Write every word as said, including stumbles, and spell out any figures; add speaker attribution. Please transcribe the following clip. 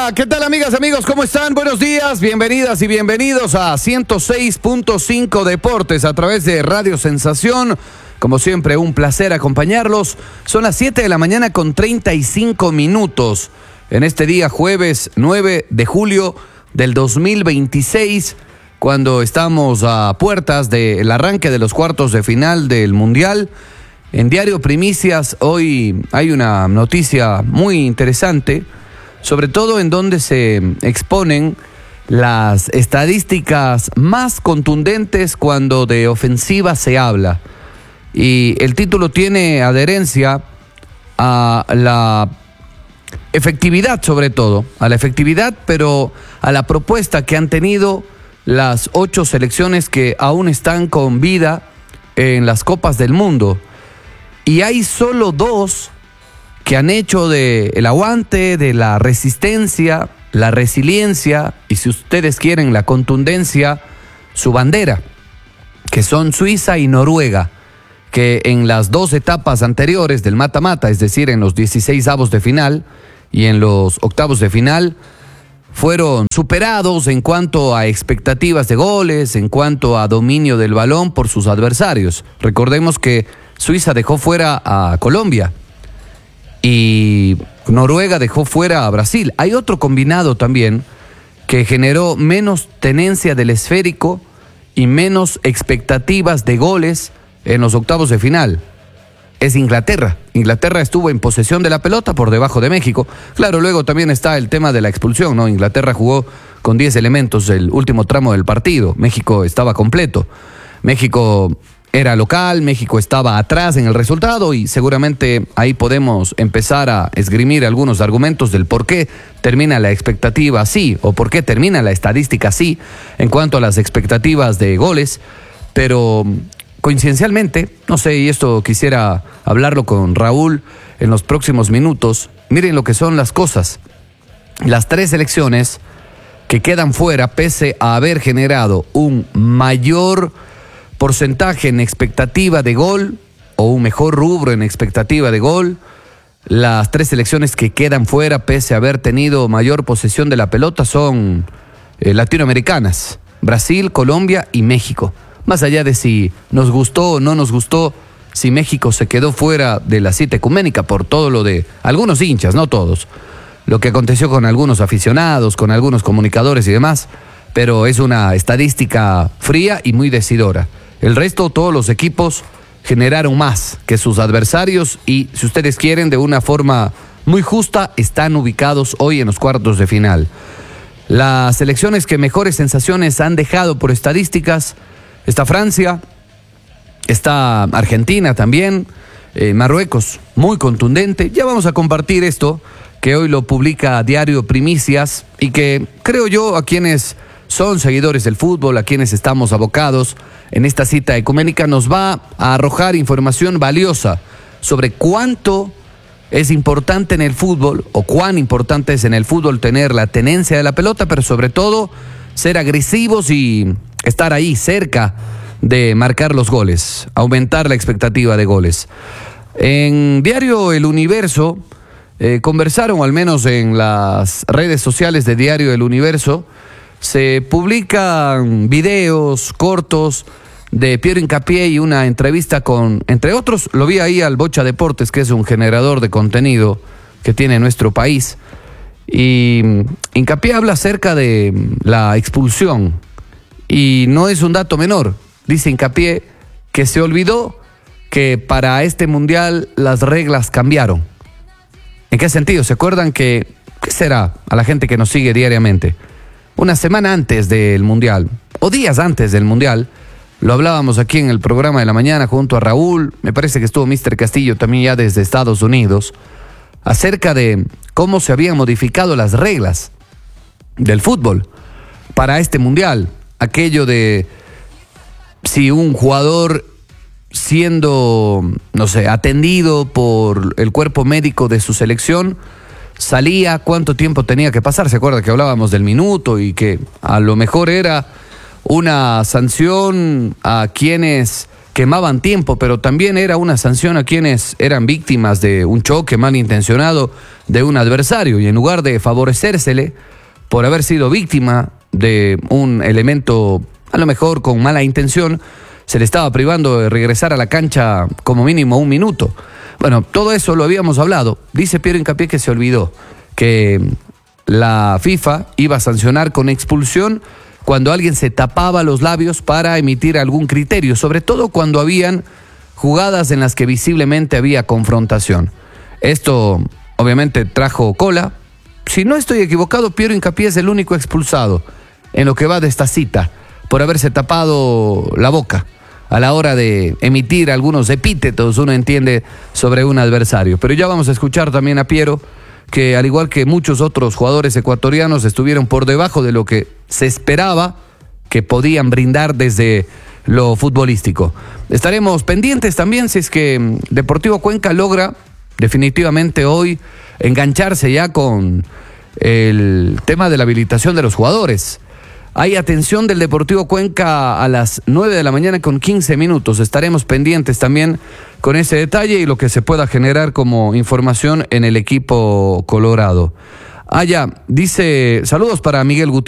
Speaker 1: Hola, ¿qué tal amigas, amigos? ¿Cómo están? Buenos días, bienvenidas y bienvenidos a ciento seis punto cinco Deportes a través de Radio Sensación. Como siempre, un placer acompañarlos. Son las siete de la mañana con treinta y cinco minutos. En este día, jueves nueve de julio del dos mil veintiséis, cuando estamos a puertas del arranque de los cuartos de final del Mundial. En Diario Primicias, hoy hay una noticia muy interesante, sobre todo en donde se exponen las estadísticas más contundentes cuando de ofensiva se habla. Y el título tiene adherencia a la efectividad, sobre todo, a la efectividad, pero a la propuesta que han tenido las ocho selecciones que aún están con vida en las Copas del Mundo. Y hay solo dos que han hecho del aguante, de la resistencia, la resiliencia y, si ustedes quieren, la contundencia, su bandera, que son Suiza y Noruega, que en las dos etapas anteriores del mata-mata, es decir, en los dieciseisavos de final y en los octavos de final, fueron superados en cuanto a expectativas de goles, en cuanto a dominio del balón por sus adversarios. Recordemos que Suiza dejó fuera a Colombia y Noruega dejó fuera a Brasil. Hay otro combinado también que generó menos tenencia del esférico y menos expectativas de goles en los octavos de final. Es Inglaterra. Inglaterra estuvo en posesión de la pelota por debajo de México. Claro, luego también está el tema de la expulsión, ¿no? Inglaterra jugó con diez elementos el último tramo del partido. México estaba completo. México era local, México estaba atrás en el resultado y seguramente ahí podemos empezar a esgrimir algunos argumentos del por qué termina la expectativa así o por qué termina la estadística así en cuanto a las expectativas de goles, pero coincidencialmente, no sé, y esto quisiera hablarlo con Raúl en los próximos minutos, miren lo que son las cosas. Las tres selecciones que quedan fuera, pese a haber generado un mayor porcentaje en expectativa de gol o un mejor rubro en expectativa de gol, las tres selecciones que quedan fuera, pese a haber tenido mayor posesión de la pelota, son eh, latinoamericanas: Brasil, Colombia y México. Más allá de si nos gustó o no nos gustó, si México se quedó fuera de la cita ecuménica por todo lo de algunos hinchas, no todos, lo que aconteció con algunos aficionados, con algunos comunicadores y demás, pero es una estadística fría y muy decidora. El resto, todos los equipos generaron más que sus adversarios y, si ustedes quieren, de una forma muy justa, están ubicados hoy en los cuartos de final. Las selecciones que mejores sensaciones han dejado por estadísticas: está Francia, está Argentina también, eh, Marruecos, muy contundente. Ya vamos a compartir esto, que hoy lo publica Diario Primicias y que creo yo a quienes son seguidores del fútbol, a quienes estamos abocados en esta cita ecuménica, nos va a arrojar información valiosa sobre cuánto es importante en el fútbol o cuán importante es en el fútbol tener la tenencia de la pelota, pero sobre todo ser agresivos y estar ahí cerca de marcar los goles, aumentar la expectativa de goles. En Diario El Universo eh, conversaron, o al menos en las redes sociales de Diario El Universo, se publican videos cortos de Piero Hincapié y una entrevista con, entre otros, lo vi ahí al Bocha Deportes, que es un generador de contenido que tiene nuestro país. Y Hincapié habla acerca de la expulsión. Y no es un dato menor. Dice Hincapié que se olvidó que para este mundial las reglas cambiaron. ¿En qué sentido? ¿Se acuerdan que, qué será a la gente que nos sigue diariamente? Una semana antes del mundial, o días antes del mundial, lo hablábamos aquí en el programa de la mañana junto a Raúl, me parece que estuvo míster Castillo también ya desde Estados Unidos, acerca de cómo se habían modificado las reglas del fútbol para este mundial. Aquello de si un jugador, siendo, no sé, atendido por el cuerpo médico de su selección, salía, cuánto tiempo tenía que pasar. ¿Se acuerda que hablábamos del minuto y que a lo mejor era una sanción a quienes quemaban tiempo, pero también era una sanción a quienes eran víctimas de un choque malintencionado de un adversario, y en lugar de favorecérsele por haber sido víctima de un elemento a lo mejor con mala intención, se le estaba privando de regresar a la cancha como mínimo un minuto. Bueno, todo eso lo habíamos hablado. Dice Piero Hincapié que se olvidó que la FIFA iba a sancionar con expulsión cuando alguien se tapaba los labios para emitir algún criterio, sobre todo cuando habían jugadas en las que visiblemente había confrontación. Esto obviamente trajo cola. Si no estoy equivocado, Piero Hincapié es el único expulsado en lo que va de esta cita por haberse tapado la boca a la hora de emitir algunos epítetos, uno entiende, sobre un adversario. Pero ya vamos a escuchar también a Piero, que al igual que muchos otros jugadores ecuatorianos estuvieron por debajo de lo que se esperaba que podían brindar desde lo futbolístico. Estaremos pendientes también si es que Deportivo Cuenca logra definitivamente hoy engancharse ya con el tema de la habilitación de los jugadores. Hay atención del Deportivo Cuenca a las nueve de la mañana con quince minutos. Estaremos pendientes también con ese detalle y lo que se pueda generar como información en el equipo colorado. Ah, ya, dice, saludos para Miguel Gutiérrez.